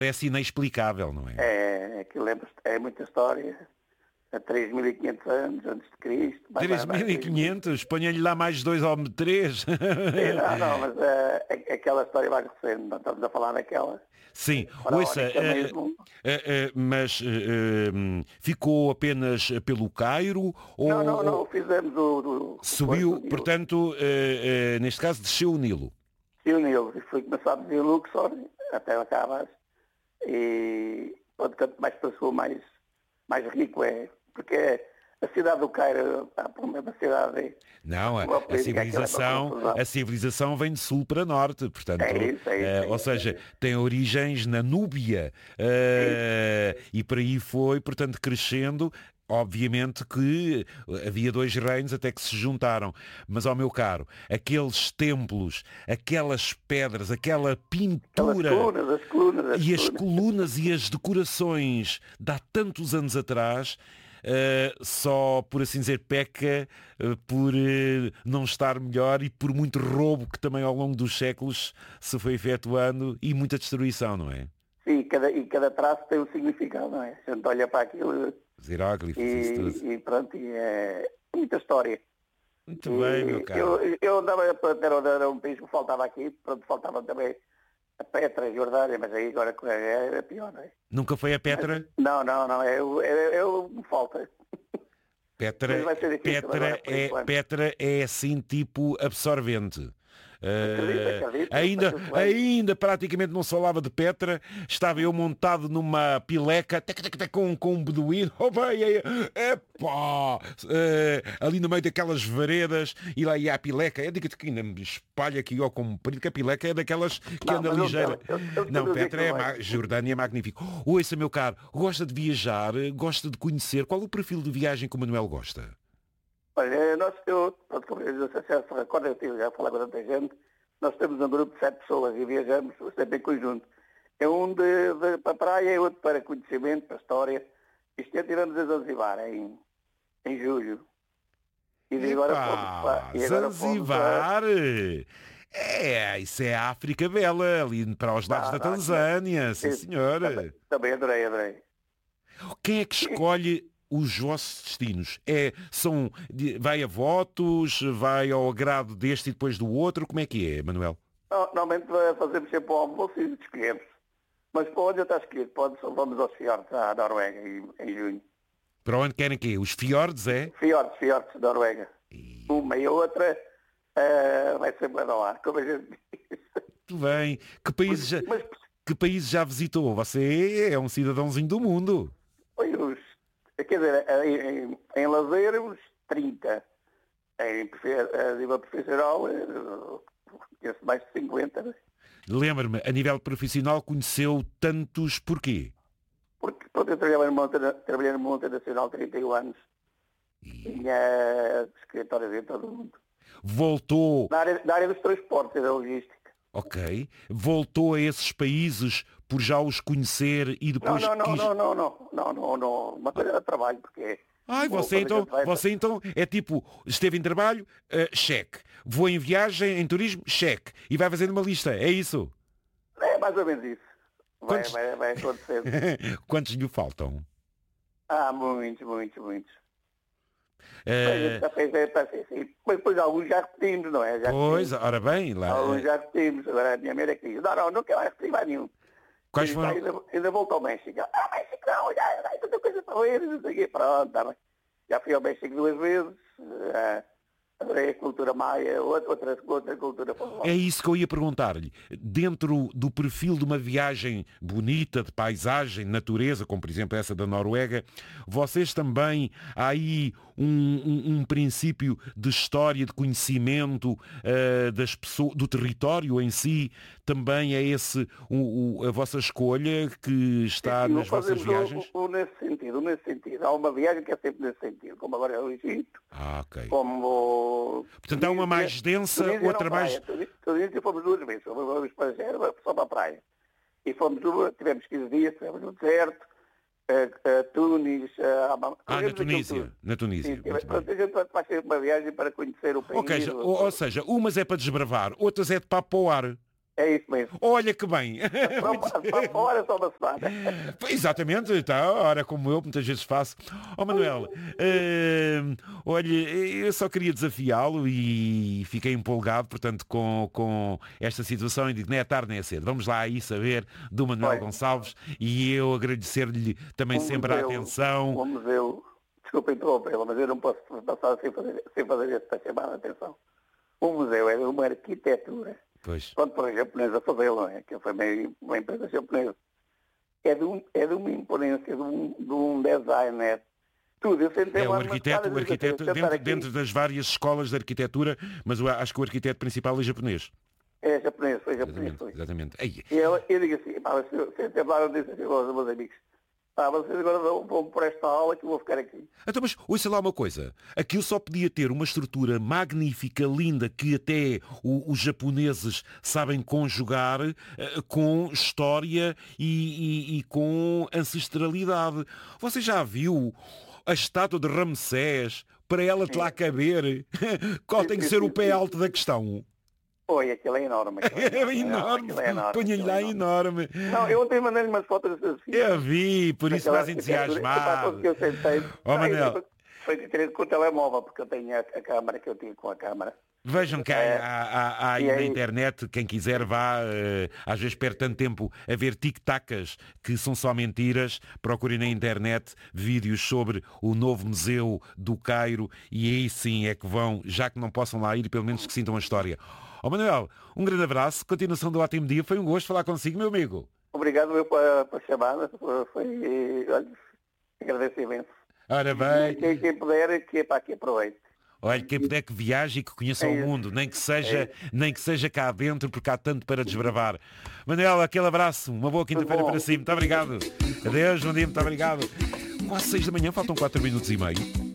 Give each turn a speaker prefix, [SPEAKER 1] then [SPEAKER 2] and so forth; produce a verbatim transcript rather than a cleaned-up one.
[SPEAKER 1] Parece inexplicável, não é?
[SPEAKER 2] É, aquilo é, é muita história. Há três mil e quinhentos anos antes de Cristo.
[SPEAKER 1] três mil e quinhentos? Ponha-lhe lá mais dois ou três.
[SPEAKER 2] Sim, não, não, mas uh, aquela história mais recente, não estamos a falar daquela.
[SPEAKER 1] Sim, ouça, uh, uh, uh, mas uh, uh, ficou apenas pelo Cairo? Ou,
[SPEAKER 2] não, não, não, fizemos o... Do,
[SPEAKER 1] subiu,
[SPEAKER 2] do
[SPEAKER 1] portanto, uh, uh, neste caso, desceu o Nilo.
[SPEAKER 2] Desceu o Nilo, e foi começado em Luxor, até acabas, e quanto mais passou, mais, mais rico é, porque a cidade do Cairo é uma cidade...
[SPEAKER 1] Não, a, a civilização a civilização vem de sul para norte, portanto,
[SPEAKER 2] é isso, é isso, é
[SPEAKER 1] uh,
[SPEAKER 2] isso,
[SPEAKER 1] ou seja,
[SPEAKER 2] é isso.
[SPEAKER 1] tem origens na Núbia, uh, é e por aí foi, portanto, crescendo. Obviamente que havia dois reinos até que se juntaram, mas, ó meu caro, aqueles templos, aquelas pedras, aquela pintura,
[SPEAKER 2] as colunas, as colunas, as
[SPEAKER 1] e as
[SPEAKER 2] colunas.
[SPEAKER 1] colunas e as decorações de há tantos anos atrás, uh, só, por assim dizer, peca uh, por uh, não estar melhor e por muito roubo que também ao longo dos séculos se foi efetuando e muita destruição, não é?
[SPEAKER 2] Sim, cada, e cada traço tem um significado, não é? A gente olha para aquilo...
[SPEAKER 1] Os hieróglifos,
[SPEAKER 2] e,
[SPEAKER 1] isso tudo.
[SPEAKER 2] E pronto, e é muita história.
[SPEAKER 1] Muito
[SPEAKER 2] e,
[SPEAKER 1] bem, meu caro.
[SPEAKER 2] Eu, eu andava, era, era um país que faltava aqui, pronto, faltava também a Petra, a Jordânia, mas aí agora é, é pior, não é?
[SPEAKER 1] Nunca foi a Petra?
[SPEAKER 2] Mas, não, não, não, é, é, é o que falta.
[SPEAKER 1] Petra, Petra, é, Petra é assim tipo absorvente. Uh,
[SPEAKER 2] acredito, acredito,
[SPEAKER 1] ainda, ainda praticamente não se falava de Petra. Estava eu montado numa pileca tec, tec, tec, com, com um beduíno, oh, bem, é, é, pá, uh, ali no meio daquelas veredas, e lá ia a pileca. Eu digo-te que ainda me espalha aqui ao comprido, que a pileca é daquelas que não, anda ligeira. Eu, eu, eu não, Petra é ma- Jordânia é magnífico. Ouça, meu caro, gosta de viajar, gosta de conhecer. Qual o perfil de viagem que o Manuel gosta?
[SPEAKER 2] Olha, nós, eu, pronto, eu não sei se se recorda, eu tive já a falar com tanta gente, nós temos um grupo de sete pessoas e viajamos sempre em conjunto. É um de, de, para a praia e outro para conhecimento, para a história. Este ano tivemos a Zanzibar em, em julho. E de agora fomos para... E agora
[SPEAKER 1] Zanzibar!
[SPEAKER 2] Fomos para...
[SPEAKER 1] É, isso é a África Bela, ali para os lados ah, da Tanzânia, não, sim senhora.
[SPEAKER 2] Também, também adorei, adorei.
[SPEAKER 1] Quem é que escolhe os vossos destinos? É, são, vai a votos, vai ao agrado deste e depois do outro? Como é que é, Manuel?
[SPEAKER 2] Normalmente fazemos sempre o almoço e escolhemos. Mas para onde eu estou escolhido? Pode, vamos aos fiordes, à Noruega, em, em junho.
[SPEAKER 1] Para onde querem que é? Os fiordes, é?
[SPEAKER 2] Fiordes, fiordes, Noruega. E... Uma e outra uh, vai ser para lá, como a gente diz.
[SPEAKER 1] Muito bem. Que países, já, mas... que países já visitou? Você é um cidadãozinho do mundo.
[SPEAKER 2] Foi os... Quer dizer, em, em lazer, uns trinta. Em a nível profissional, conheço mais de cinquenta.
[SPEAKER 1] Lembra-me, a nível profissional, conheceu tantos porquê?
[SPEAKER 2] Porque pronto, eu trabalhei numa, trabalhei numa multinacional há trinta e um anos. E... Tinha escritórios em todo o mundo.
[SPEAKER 1] Voltou...
[SPEAKER 2] Na área, na área dos transportes e da logística.
[SPEAKER 1] Ok. Voltou a esses países por já os conhecer e depois...
[SPEAKER 2] Não, não,
[SPEAKER 1] quis...
[SPEAKER 2] não, não, não, não, não, não, uma coisa de trabalho, porque...
[SPEAKER 1] Ai, você então, você então é tipo, esteve em trabalho, uh, cheque. Vou em viagem, em turismo, cheque. E vai fazendo uma lista, é isso?
[SPEAKER 2] É mais ou menos isso. Vai,
[SPEAKER 1] Quantos...
[SPEAKER 2] vai, vai acontecendo.
[SPEAKER 1] Quantos lhe faltam?
[SPEAKER 2] Ah, muitos, muitos, muitos.
[SPEAKER 1] Uh...
[SPEAKER 2] Mas depois alguns já repetimos, não é? Já
[SPEAKER 1] pois, ora bem, lá...
[SPEAKER 2] Alguns já repetimos. Agora a minha mulher é que diz, não, não, não quero mais repetir mais nenhum.
[SPEAKER 1] Quais foram?
[SPEAKER 2] Ainda, ainda volto ao México. Ah, México não, já, já tanta coisa para ver, não sei o quê. Pronto, tá bem. Já fui ao México duas vezes, uh, adorei a cultura maia, outra, outra cultura.
[SPEAKER 1] É isso que eu ia perguntar-lhe. Dentro do perfil de uma viagem bonita, de paisagem, natureza, como por exemplo essa da Noruega, vocês também, há aí um, um, um princípio de história, de conhecimento uh, das pessoas, do território em si, também é esse o, o, a vossa escolha que está
[SPEAKER 2] sim,
[SPEAKER 1] nas vossas viagens?
[SPEAKER 2] O, o, nesse sentido, nesse sentido. Há uma viagem que é sempre nesse sentido, como agora é o Egito.
[SPEAKER 1] Ah, ok.
[SPEAKER 2] Como...
[SPEAKER 1] Portanto, há uma mais densa, outra mais...
[SPEAKER 2] Tunísia fomos duas vezes, fomos para Gerba, só para a praia. E fomos, tivemos quinze dias, tivemos no deserto, a, a Tunis... A, a,
[SPEAKER 1] ah, na Tunísia, na Tunísia.
[SPEAKER 2] Sim, a gente faz sempre uma viagem para conhecer o país.
[SPEAKER 1] Okay, ou, ou seja, umas é para desbravar, outras é de papo ao ar.
[SPEAKER 2] É isso mesmo.
[SPEAKER 1] Olha que bem.
[SPEAKER 2] Para fora é só uma semana.
[SPEAKER 1] Exatamente, tá, ora como eu muitas vezes faço. Ó Manuel, uh, olha, eu só queria desafiá-lo e fiquei empolgado, portanto, com, com esta situação e digo, nem é tarde nem é cedo. Vamos lá aí saber do Manuel
[SPEAKER 2] Olha,
[SPEAKER 1] Gonçalves e eu agradecer-lhe também
[SPEAKER 2] um
[SPEAKER 1] sempre
[SPEAKER 2] museu,
[SPEAKER 1] a atenção.
[SPEAKER 2] Um museu, desculpa interrompê-la, mas eu não posso passar sem fazer, sem fazer esta chamada de atenção. Um museu é uma arquitetura.
[SPEAKER 1] Pois.
[SPEAKER 2] Quando for a japonesa a fazê-lo, não é? Que foi meio uma empresa japonesa. É de, um, é de uma imponência, de um, de um designer. Tudo. Eu sentei
[SPEAKER 1] É o
[SPEAKER 2] lá
[SPEAKER 1] arquiteto, o arquiteto dentro, dentro das várias escolas de arquitetura, mas eu acho que o arquiteto principal é japonês.
[SPEAKER 2] É japonês, foi japonês.
[SPEAKER 1] Exatamente,
[SPEAKER 2] Foi.
[SPEAKER 1] exatamente. Ei.
[SPEAKER 2] E eu, eu digo assim, pá, se eu sentei lá, eu disse assim aos meus amigos, pá, vocês agora vão, vão por esta aula que eu vou ficar aqui.
[SPEAKER 1] Então, mas ouça lá uma coisa. Aquilo só podia ter uma estrutura magnífica, linda, que até o, os japoneses sabem conjugar uh, com história e, e, e com ancestralidade. Você já viu a estátua de Ramsés? Para ela te lá caber, qual tem que ser o pé alto da questão?
[SPEAKER 2] Oi, aquilo é enorme. Aquilo
[SPEAKER 1] É enorme,
[SPEAKER 2] não, é enorme
[SPEAKER 1] ponha-lhe lá
[SPEAKER 2] é
[SPEAKER 1] enorme.
[SPEAKER 2] Não, eu ontem mandei-lhe umas fotos assim.
[SPEAKER 1] Eu vi, por isso mais entusiasmado. Ó Manel,
[SPEAKER 2] foi diferente com o telemóvel, porque eu tenho a, a câmara que eu tinha com a câmara.
[SPEAKER 1] Vejam que há,
[SPEAKER 2] É.
[SPEAKER 1] há, há, há aí
[SPEAKER 2] E
[SPEAKER 1] na
[SPEAKER 2] aí-
[SPEAKER 1] internet, quem quiser vá, eh, às vezes perde tanto tempo a ver tic-tacas que são só mentiras, procurem na internet vídeos sobre o novo museu do Cairo e aí sim é que vão, já que não possam lá ir, pelo menos que sintam a história. Ó Manuel, um grande abraço, continuação do ótimo dia, foi um gosto falar consigo, meu amigo.
[SPEAKER 2] Obrigado eu pela, pela chamada. Foi, foi, olha, agradeço imenso.
[SPEAKER 1] Ora bem,
[SPEAKER 2] Quem, quem puder, que, pá, que aproveite.
[SPEAKER 1] olha, quem puder que viaje e que conheça
[SPEAKER 2] É
[SPEAKER 1] o
[SPEAKER 2] isso.
[SPEAKER 1] mundo, nem que seja,
[SPEAKER 2] É
[SPEAKER 1] nem que seja cá dentro, porque há tanto para desbravar. Manuel, aquele abraço, uma boa quinta-feira
[SPEAKER 2] bom.
[SPEAKER 1] para si, muito obrigado. Adeus, bom dia, muito obrigado. Quase seis da manhã, faltam quatro minutos e meio.